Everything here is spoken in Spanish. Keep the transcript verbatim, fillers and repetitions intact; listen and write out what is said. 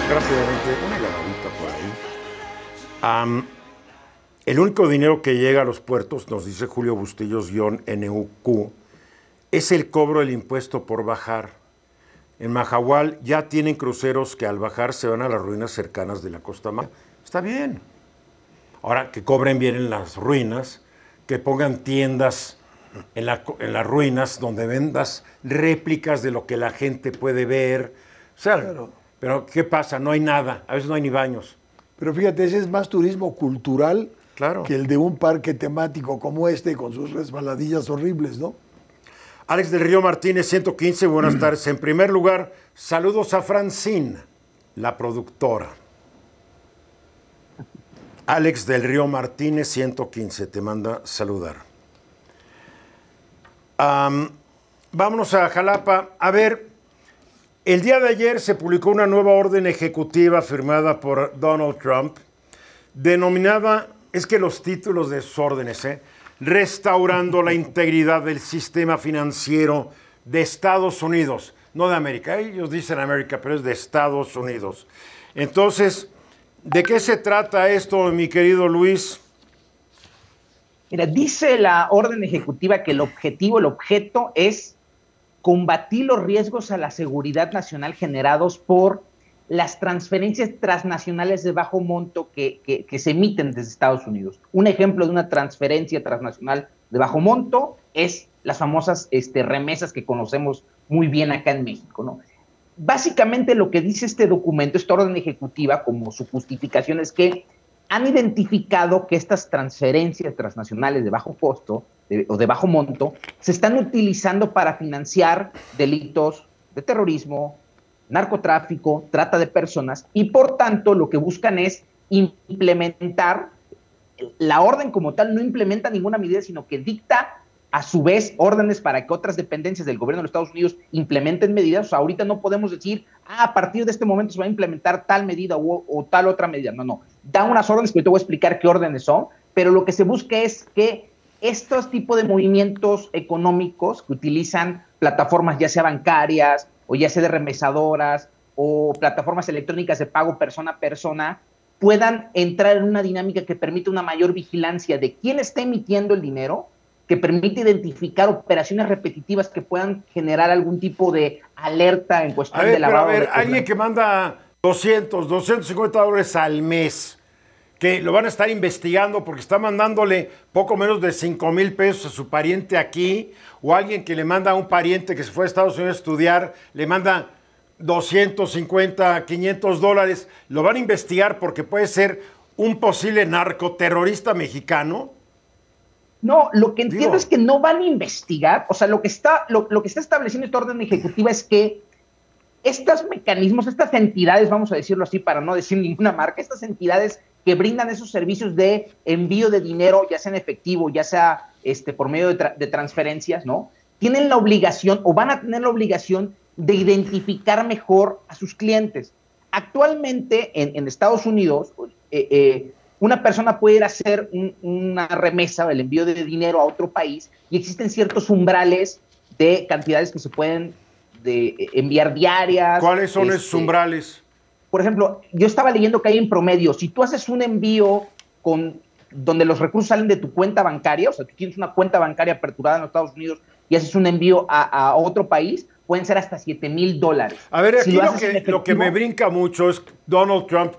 Rápidamente, una llamadita por ahí. Am, el único dinero que llega a los puertos, nos dice Julio Bustillos-N U Q, es el cobro del impuesto por bajar. En Mahahual ya tienen cruceros que al bajar se van a las ruinas cercanas de la Costa Maya. Está bien. Ahora, que cobren bien en las ruinas, que pongan tiendas en, la, en las ruinas donde vendas réplicas de lo que la gente puede ver. O sea, Claro. pero ¿qué pasa? No hay nada. A veces no hay ni baños. Pero fíjate, ese es más turismo cultural Claro. que el de un parque temático como este, con sus resbaladillas horribles, ¿no? Alex del Río Martínez, ciento quince, buenas tardes. En primer lugar, saludos a Francine, la productora. Alex del Río Martínez, ciento quince, te manda saludar. Um, vámonos a Jalapa. A ver, el día de ayer se publicó una nueva orden ejecutiva firmada por Donald Trump, denominada, es que los títulos de sus órdenes, ¿eh? Restaurando la integridad del sistema financiero de Estados Unidos, no de América. Ellos dicen América, pero es de Estados Unidos. Entonces, ¿de qué se trata esto, mi querido Luis? Mira, dice la orden ejecutiva que el objetivo, el objeto es combatir los riesgos a la seguridad nacional generados por las transferencias transnacionales de bajo monto que, que, que se emiten desde Estados Unidos. Un ejemplo de una transferencia transnacional de bajo monto es las famosas este, remesas que conocemos muy bien acá en México, ¿no? Básicamente lo que dice este documento, esta orden ejecutiva, como su justificación, es que han identificado que estas transferencias transnacionales de bajo costo de, o de bajo monto se están utilizando para financiar delitos de terrorismo, narcotráfico, trata de personas, y por tanto lo que buscan es implementar, la orden como tal no implementa ninguna medida, sino que dicta a su vez órdenes para que otras dependencias del gobierno de los Estados Unidos implementen medidas. O sea, ahorita no podemos decir, ah, a partir de este momento se va a implementar tal medida o, o tal otra medida. No, no. Dan unas órdenes que yo te voy a explicar qué órdenes son, pero lo que se busca es que estos tipos de movimientos económicos que utilizan plataformas ya sea bancarias o ya sea de remesadoras o plataformas electrónicas de pago persona a persona, puedan entrar en una dinámica que permite una mayor vigilancia de quién está emitiendo el dinero, que permite identificar operaciones repetitivas que puedan generar algún tipo de alerta en cuestión a ver, de lavado. Pero a ver, de alguien que manda doscientos, doscientos cincuenta dólares al mes, que lo van a estar investigando porque está mandándole poco menos de cinco mil pesos a su pariente aquí, o alguien que le manda a un pariente que se fue a Estados Unidos a estudiar, le manda doscientos cincuenta, quinientos dólares, lo van a investigar porque puede ser un posible narcoterrorista mexicano. No, lo que entiendo Digo, es que no van a investigar, o sea, lo que está, lo, lo que está estableciendo esta orden ejecutiva es que estos mecanismos, estas entidades, vamos a decirlo así para no decir ninguna marca, estas entidades que brindan esos servicios de envío de dinero, ya sea en efectivo, ya sea este, por medio de, tra de transferencias, ¿no? Tienen la obligación o van a tener la obligación de identificar mejor a sus clientes. Actualmente en, en Estados Unidos, eh, eh, una persona puede ir a hacer un, una remesa, el envío de dinero a otro país, y existen ciertos umbrales de cantidades que se pueden de enviar diarias. ¿Cuáles son este, esos umbrales? Por ejemplo, yo estaba leyendo que hay en promedio, si tú haces un envío con, donde los recursos salen de tu cuenta bancaria, o sea, tú tienes una cuenta bancaria aperturada en los Estados Unidos y haces un envío a, a otro país, pueden ser hasta siete mil dólares. A ver, aquí si lo, lo, haces que, en efectivo, lo que me brinca mucho es Donald Trump